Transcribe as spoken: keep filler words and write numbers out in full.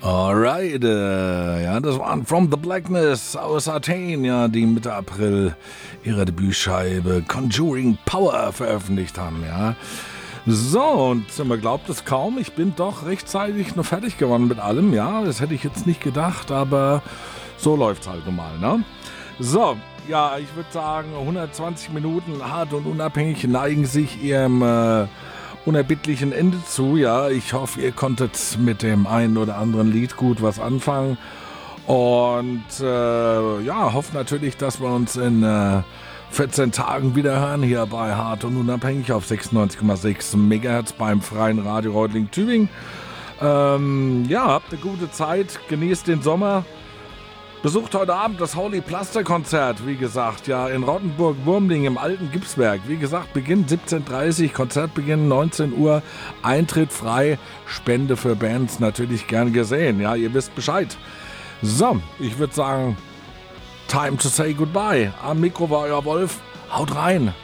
Alright, äh, ja, das waren From the Blackness aus Athen, ja, die Mitte April ihre Debütscheibe Conjuring Power veröffentlicht haben, ja. So, und man glaubt es kaum, ich bin doch rechtzeitig noch fertig geworden mit allem, ja, das hätte ich jetzt nicht gedacht, aber so läuft's halt normal, ne? So, ja, ich würde sagen, hundertzwanzig Minuten hart und unabhängig neigen sich ihrem äh, unerbittlichen Ende zu. Ja, ich hoffe, ihr konntet mit dem einen oder anderen Lied gut was anfangen. Und äh, ja, hoffe natürlich, dass wir uns in äh, vierzehn Tagen wieder hören hier bei Hart und Unabhängig auf sechsundneunzig Komma sechs Megahertz beim Freien Radio Reutlingen-Tübingen. Ähm, ja, habt eine gute Zeit, genießt den Sommer. Besucht heute Abend das Holy Plaster Konzert, wie gesagt, ja, in Rottenburg-Wurmling im alten Gipswerk. Wie gesagt, Beginn siebzehn Uhr dreißig, Konzertbeginn neunzehn Uhr, Eintritt frei, Spende für Bands natürlich gern gesehen. Ja, ihr wisst Bescheid. So, ich würde sagen, time to say goodbye. Am Mikro war euer Wolf. Haut rein.